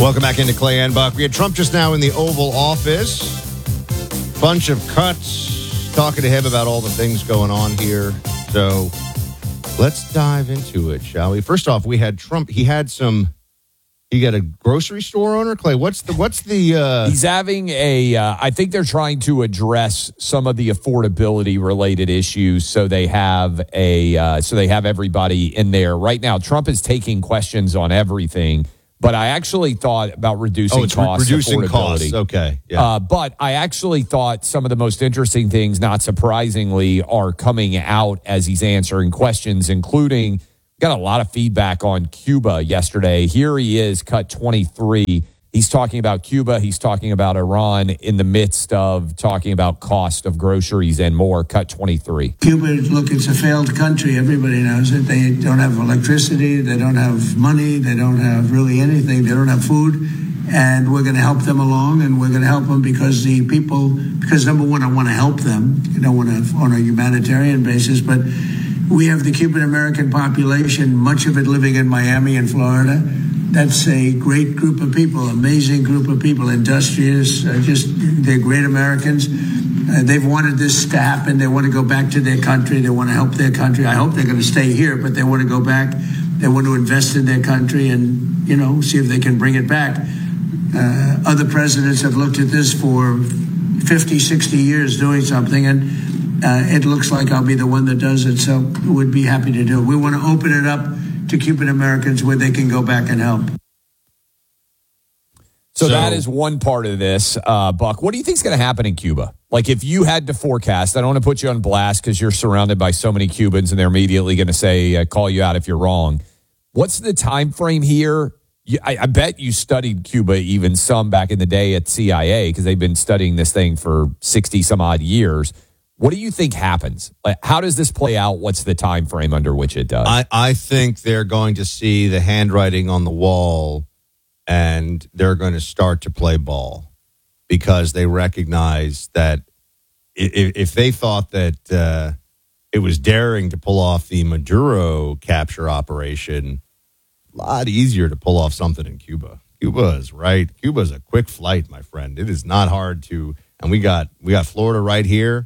Welcome back into Clay and Buck. We had Trump just now in the Oval Office. Bunch of cuts, talking to him about all the things going on here. So let's dive into it, shall we? First off, we had Trump. He got a grocery store owner, Clay. What's the He's having I think they're trying to address some of the affordability related issues. So they have everybody in there right now. Trump is taking questions on everything. But I actually thought about reducing costs. Reducing costs. Okay. Yeah. But I actually thought some of the most interesting things, not surprisingly, are coming out as he's answering questions, including got a lot of feedback on Cuba yesterday. Here he is, cut 23. He's talking about Cuba. He's talking about Iran in the midst of talking about cost of groceries and more. Cut 23. Cuba, look, it's a failed country. Everybody knows it. They don't have electricity. They don't have money. They don't have really anything. They don't have food. And we're going to help them along, and we're going to help them because number one, I want to help them. I don't want to on a humanitarian basis, but we have the Cuban American population, much of it living in Miami and Florida. That's a great group of people, amazing group of people, industrious, they're great Americans. They've wanted this to happen. They want to go back to their country. They want to help their country. I hope they're going to stay here, but they want to go back. They want to invest in their country and, see if they can bring it back. Other presidents have looked at this for 50, 60 years doing something, and it looks like I'll be the one that does it, so we'd be happy to do it. We want to open it up to Cuban Americans where they can go back and help. So that is one part of this, Buck. What do you think is going to happen in Cuba? Like, if you had to forecast, I don't want to put you on blast because you're surrounded by so many Cubans and they're immediately going to say, call you out if you're wrong. What's the time frame here? I bet you studied Cuba even some back in the day at CIA because they've been studying this thing for 60 some odd years. What do you think happens? Like, how does this play out? What's the time frame under which it does? I think they're going to see the handwriting on the wall and they're going to start to play ball because they recognize that if they thought that it was daring to pull off the Maduro capture operation, a lot easier to pull off something in Cuba. Cuba is right. Cuba is a quick flight, my friend. It is not hard to, and we got Florida right here.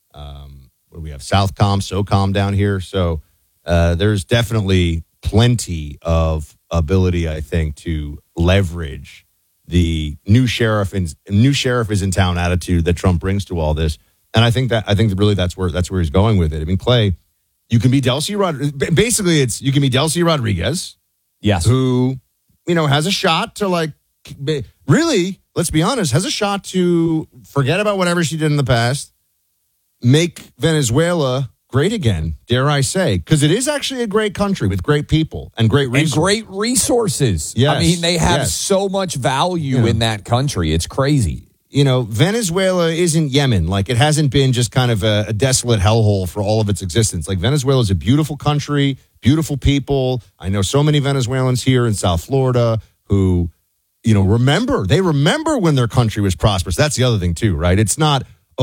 We have Southcom, SOCOM down here. So there's definitely plenty of ability, I think, to leverage the new sheriff is in town attitude that Trump brings to all this. And I think really that's where he's going with it. I mean, Clay, you can be Delcy Rodriguez. Basically, you can be Delcy Rodriguez. Yes. Who, has a shot to really, let's be honest, has a shot to forget about whatever she did in the past, make Venezuela great again, dare I say, because it is actually a great country with great people and great resources. Yes, I mean, they have so much value in that country. It's crazy. Venezuela isn't Yemen. Like, it hasn't been just kind of a desolate hellhole for all of its existence. Like, Venezuela is a beautiful country, beautiful people. I know so many Venezuelans here in South Florida who, remember when their country was prosperous. That's the other thing, too, right? It's not,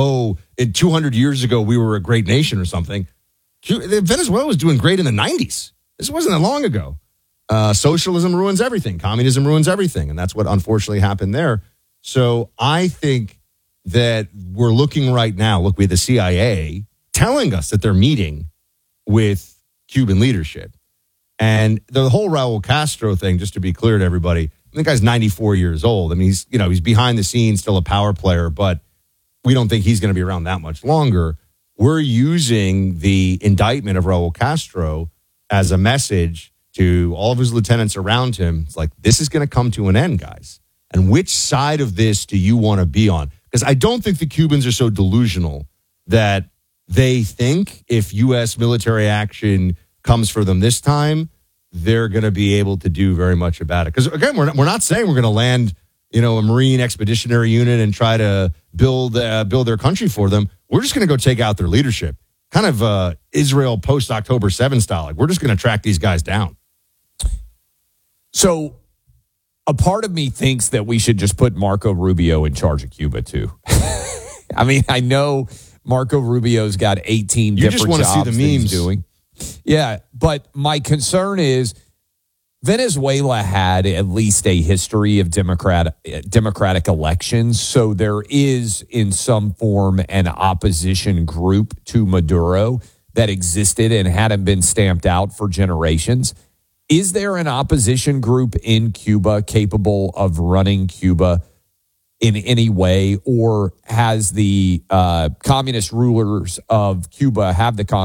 in 200 years ago, we were a great nation or something. Venezuela was doing great in the 90s. This wasn't that long ago. Socialism ruins everything. Communism ruins everything. And that's what unfortunately happened there. So I think that we're looking right now, we have the CIA telling us that they're meeting with Cuban leadership. And the whole Raul Castro thing, just to be clear to everybody, the guy's 94 years old. I mean, he's behind the scenes, still a power player, but we don't think he's going to be around that much longer. We're using the indictment of Raul Castro as a message to all of his lieutenants around him. It's like, this is going to come to an end, guys. And which side of this do you want to be on? Because I don't think the Cubans are so delusional that they think if U.S. military action comes for them this time, they're going to be able to do very much about it. Because, again, we're not saying we're going to land, a Marine Expeditionary Unit and try to build their country for them. We're just going to go take out their leadership. Kind of Israel post-October 7 style. Like, we're just going to track these guys down. So a part of me thinks that we should just put Marco Rubio in charge of Cuba, too. I mean, I know Marco Rubio's got 18 different jobs that he's doing. Yeah, but my concern is Venezuela had at least a history of democratic elections, so there is in some form an opposition group to Maduro that existed and hadn't been stamped out for generations. Is there an opposition group in Cuba capable of running Cuba in any way, or has the communist rulers of Cuba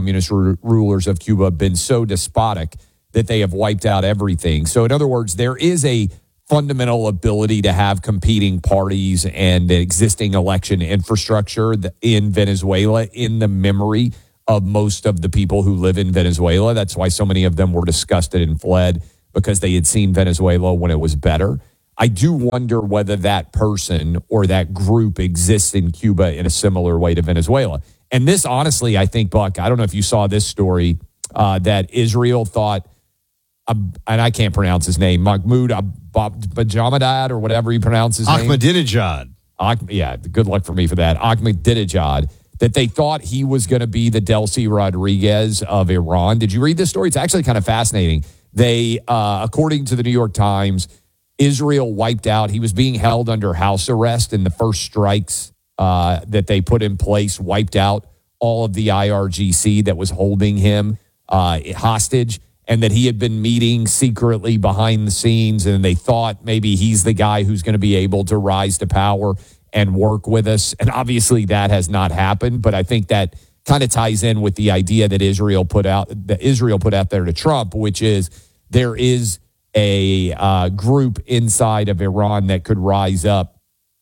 been so despotic that they have wiped out everything? So in other words, there is a fundamental ability to have competing parties and existing election infrastructure in Venezuela in the memory of most of the people who live in Venezuela. That's why so many of them were disgusted and fled, because they had seen Venezuela when it was better. I do wonder whether that person or that group exists in Cuba in a similar way to Venezuela. And this, honestly, I think, Buck, I don't know if you saw this story, that Israel thought, and I can't pronounce his name, Mahmoud Ahmadinejad or whatever you pronounce his name. Ahmadinejad. Yeah, good luck for me for that. Ahmadinejad, that they thought he was going to be the Delcy Rodriguez of Iran. Did you read this story? It's actually kind of fascinating. They, according to the New York Times, Israel wiped out. He was being held under house arrest, and the first strikes that they put in place wiped out all of the IRGC that was holding him hostage, and that he had been meeting secretly behind the scenes, and they thought maybe he's the guy who's going to be able to rise to power and work with us. And obviously that has not happened, but I think that kind of ties in with the idea that Israel put out there to Trump, which is there is a group inside of Iran that could rise up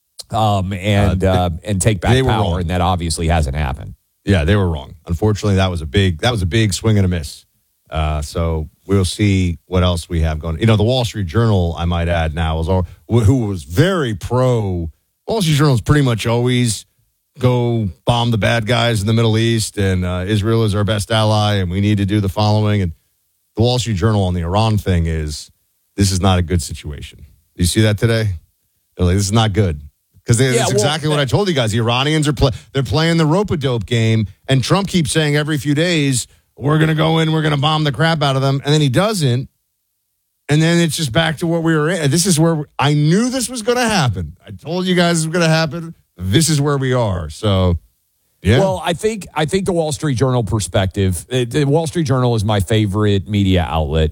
and take back power, and that obviously hasn't happened. Yeah, they were wrong. Unfortunately, that was a big swing and a miss. So we'll see what else we have going. You know, the Wall Street Journal, I might add now, who was very pro. Wall Street Journal is pretty much always go bomb the bad guys in the Middle East, and Israel is our best ally, and we need to do the following. And the Wall Street Journal on the Iran thing is, this is not a good situation. Do you see that today? They're like, this is not good. Because that's exactly what I told you guys. The Iranians they're playing the rope-a-dope game, and Trump keeps saying every few days, we're going to go in, we're going to bomb the crap out of them, and then he doesn't, and then it's just back to what we were in. This is where I knew this was going to happen. I told you guys it was going to happen. This is where we are. So, yeah. Well, I think the Wall Street Journal perspective. The Wall Street Journal is my favorite media outlet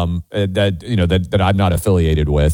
that I'm not affiliated with,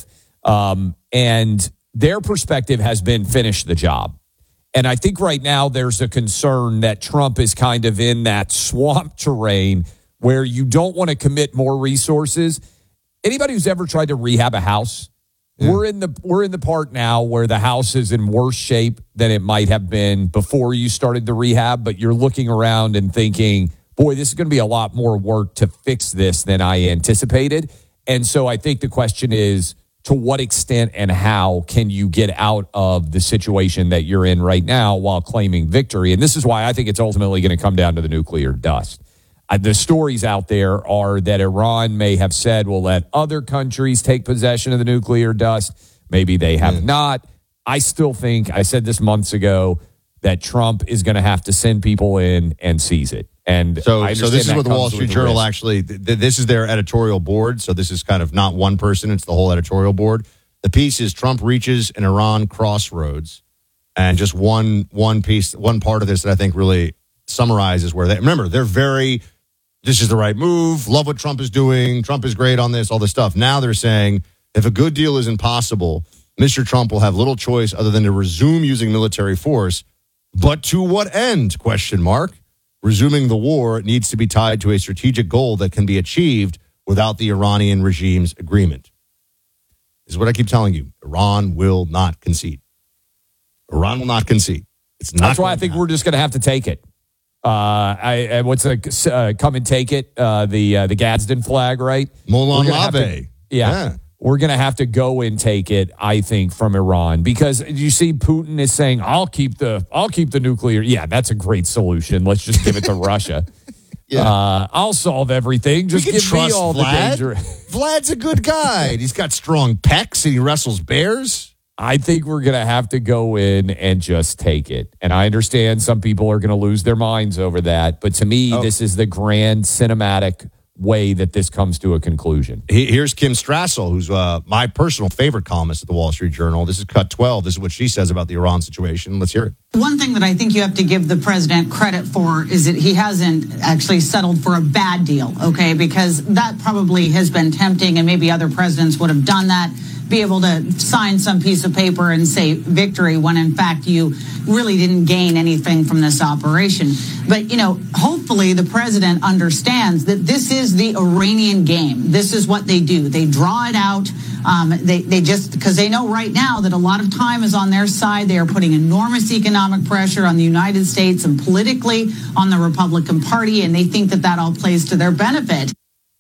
and their perspective has been finish the job. And I think right now there's a concern that Trump is kind of in that swamp terrain where you don't want to commit more resources. Anybody who's ever tried to rehab a house, we're in the part now where the house is in worse shape than it might have been before you started the rehab, but you're looking around and thinking, boy, this is going to be a lot more work to fix this than I anticipated. And so I think the question is, to what extent and how can you get out of the situation that you're in right now while claiming victory? And this is why I think it's ultimately going to come down to the nuclear dust. The stories out there are that Iran may have said, we'll let other countries take possession of the nuclear dust. Maybe they have not. I still think, I said this months ago, that Trump is going to have to send people in and seize it. And so this is what the Wall Street Journal actually, this is their editorial board. So this is kind of not one person, it's the whole editorial board. The piece is Trump reaches an Iran crossroads. And just one piece, one part of this that I think really summarizes where remember, this is the right move, love what Trump is doing, Trump is great on this, all this stuff. Now they're saying, if a good deal isn't possible, Mr. Trump will have little choice other than to resume using military force. But to what end? ? Resuming the war needs to be tied to a strategic goal that can be achieved without the Iranian regime's agreement. This is what I keep telling you. Iran will not concede. Iran will not concede. That's why I think we're just going to have to take it. Come and take it? The Gadsden flag, right? Molon Labe. Yeah. We're going to have to go and take it, I think, from Iran, because you see Putin is saying, I'll keep the nuclear. Yeah, that's a great solution. Let's just give it to Russia. I'll solve everything. Just give me all the danger. Vlad's a good guy. He's got strong pecs and he wrestles bears. I think we're going to have to go in and just take it. And I understand some people are going to lose their minds over that. But to me, this is the grand cinematic way that this comes to a conclusion. Here's Kim Strassel, who's my personal favorite columnist at the Wall Street Journal. This is Cut 12. This is what she says about the Iran situation. Let's hear it. One thing that I think you have to give the president credit for is that he hasn't actually settled for a bad deal, okay? Because that probably has been tempting, and maybe other presidents would have done that, be able to sign some piece of paper and say victory when in fact you really didn't gain anything from this operation. But, hopefully the president understands that this is the Iranian game. This is what they do. They draw it out. They just, because they know right now that a lot of time is on their side. They are putting enormous economic pressure on the United States and politically on the Republican Party, and they think that that all plays to their benefit.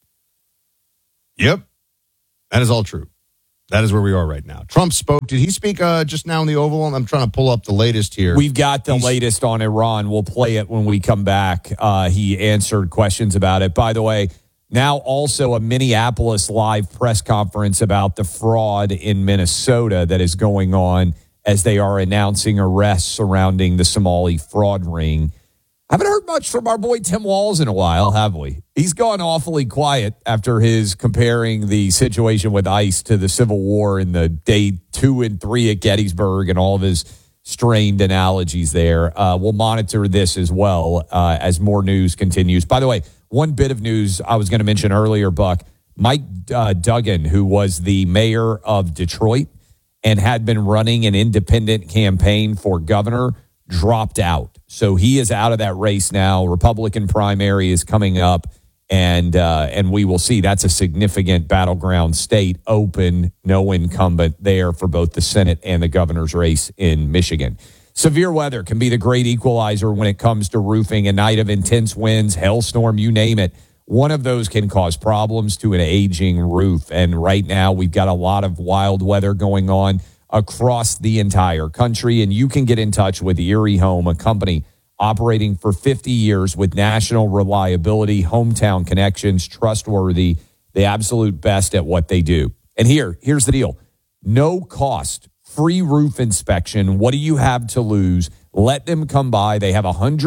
Yep. That is all true. That is where we are right now. Trump spoke. Did he speak just now in the Oval? I'm trying to pull up the latest here. We've got the latest on Iran. We'll play it when we come back. He answered questions about it. By the way, now also a Minneapolis live press conference about the fraud in Minnesota that is going on as they are announcing arrests surrounding the Somali fraud ring. Haven't heard much from our boy Tim Walz in a while, have we? He's gone awfully quiet after his comparing the situation with ICE to the Civil War in the day 2 and 3 at Gettysburg and all of his strained analogies there. We'll monitor this as well as more news continues. By the way, one bit of news I was going to mention earlier, Buck, Mike Duggan, who was the mayor of Detroit and had been running an independent campaign for governor, dropped out. So he is out of that race now. Republican primary is coming up, and we will see. That's a significant battleground state, open, no incumbent there for both the Senate and the governor's race in Michigan. Severe weather can be the great equalizer when it comes to roofing. A night of intense winds, hailstorm, you name it. One of those can cause problems to an aging roof. And right now we've got a lot of wild weather going on across the entire country. And you can get in touch with Erie Home, a company operating for 50 years with national reliability, hometown connections, trustworthy, the absolute best at what they do. And here's the deal. No cost, free roof inspection. What do you have to lose? Let them come by. They have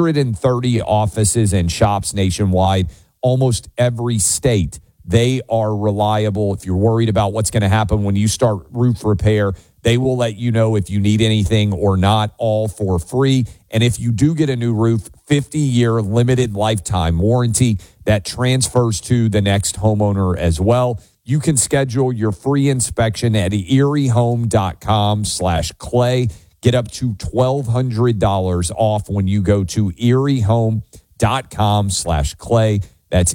130 offices and shops nationwide, almost every state. They are reliable. If you're worried about what's going to happen when you start roof repair, they will let you know if you need anything or not, all for free. And if you do get a new roof, 50-year limited lifetime warranty that transfers to the next homeowner as well. You can schedule your free inspection at eriehome.com/clay. Get up to $1,200 off when you go to eriehome.com/clay. That's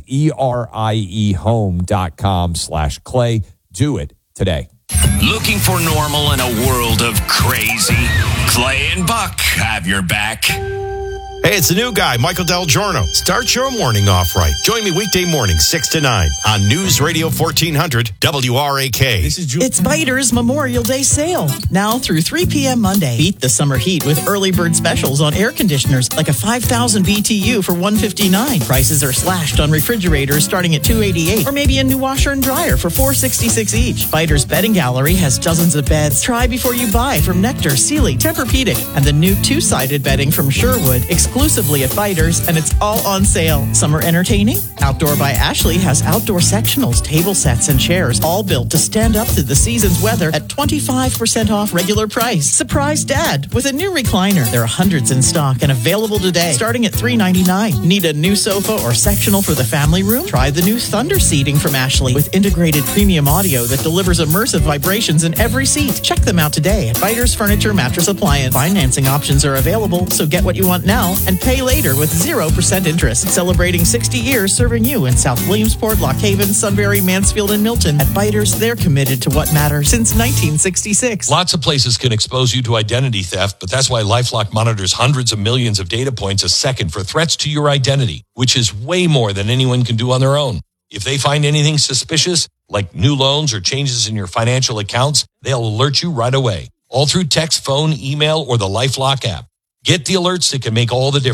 ERIEhome.com/clay. Do it today. Looking for normal in a world of crazy? Clay and Buck have your back. Hey, it's the new guy, Michael Del Giorno. Start your morning off right. Join me weekday mornings, 6 to 9 on News Radio 1400 WRAK. It's Biters Memorial Day sale. Now through 3 p.m. Monday. Beat the summer heat with early bird specials on air conditioners like a 5,000 BTU for $159. Prices are slashed on refrigerators starting at $288, or maybe a new washer and dryer for $466 each. Biters Bedding Gallery has dozens of beds. Try before you buy from Nectar, Sealy, Tempur-Pedic, and the new two-sided bedding from Sherwood, exclusively at Biters, and it's all on sale. Summer entertaining? Outdoor by Ashley has outdoor sectionals, table sets, and chairs, all built to stand up to the season's weather at 25% off regular price. Surprise Dad with a new recliner. There are hundreds in stock and available today, starting at $399. Need a new sofa or sectional for the family room? Try the new Thunder seating from Ashley with integrated premium audio that delivers immersive vibrations in every seat. Check them out today at Biters Furniture Mattress Appliance. Financing options are available, so get what you want now and pay later with 0% interest. Celebrating 60 years serving you in South Williamsport, Lock Haven, Sunbury, Mansfield, and Milton. At Biters, they're committed to what matters since 1966. Lots of places can expose you to identity theft, but that's why LifeLock monitors hundreds of millions of data points a second for threats to your identity, which is way more than anyone can do on their own. If they find anything suspicious, like new loans or changes in your financial accounts, they'll alert you right away, all through text, phone, email, or the LifeLock app. Get the alerts that can make all the difference.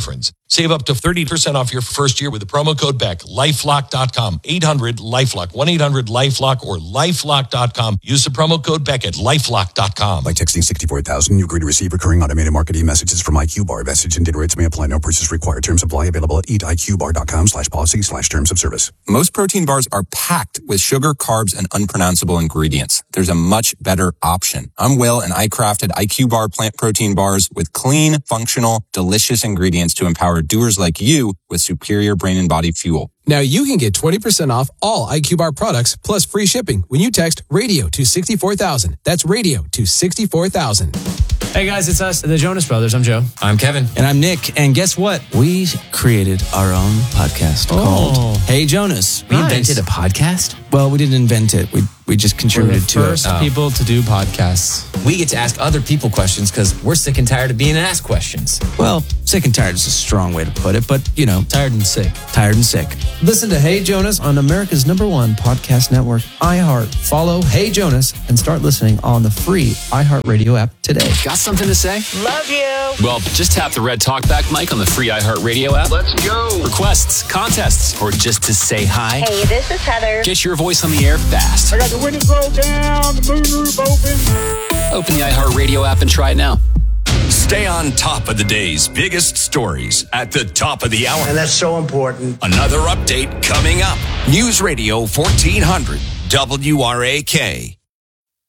Save up to 30% off your first year with the promo code BECK. LifeLock.com. 800-LIFELOCK. 1-800-LIFELOCK or LifeLock.com. Use the promo code BECK at LifeLock.com. By texting 64,000, you agree to receive recurring automated marketing messages from IQ Bar. Message and data rates may apply. No purchase required. Terms apply. Available at eatiqbar.com/policy/terms of service. Most protein bars are packed with sugar, carbs, and unpronounceable ingredients. There's a much better option. I'm Will, and I crafted IQ Bar plant protein bars with clean, functional, delicious ingredients to empower doers like you with superior brain and body fuel. Now you can get 20% off all IQ Bar products plus free shipping when you text radio to 64,000. That's radio to 64,000. Hey guys, it's us, the Jonas Brothers. I'm Joe. I'm Kevin. And I'm Nick. And guess what? We created our own podcast called Hey Jonas. We invented a podcast? Well, we didn't invent it. We just contributed to it. We're the first people to do podcasts. We get to ask other people questions because we're sick and tired of being asked questions. Well, sick and tired is a strong way to put it, but, you know. Tired and sick. Tired and sick. Listen to Hey Jonas on America's #1 podcast network, iHeart. Follow Hey Jonas and start listening on the free iHeartRadio app today. Got something to say? Love you. Well, just tap the red talkback mic on the free iHeartRadio app. Let's go. Requests, contests, or just to say hi. Hey, this is Heather. Get your voice on the air fast. I got the windows rolled down, the moonroof open. Open the iHeartRadio app and try it now. Stay on top of the day's biggest stories at the top of the hour. And that's so important. Another update coming up. News Radio 1400 WRAK.